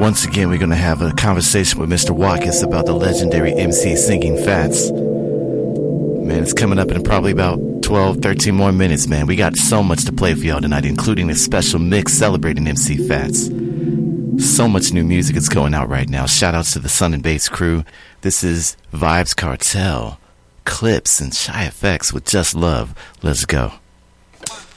Once again, we're going to have a conversation with Mr. Watkins about the legendary MC Singing Fats. Man, it's coming up in probably about 12, 13 more minutes, man. We got so much to play for y'all tonight, including a special mix celebrating MC Fats. So much new music is going out right now. Shout outs to the Sun and Bass crew. This is Vibes Cartel, Clips, and Shy FX with Just Love. Let's go.